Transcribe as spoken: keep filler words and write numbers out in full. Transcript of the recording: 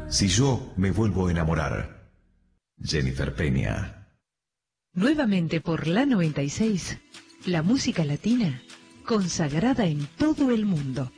Si yo me vuelvo a enamorar. Jennifer Peña. Nuevamente por la noventa y seis, la música latina consagrada en todo el mundo.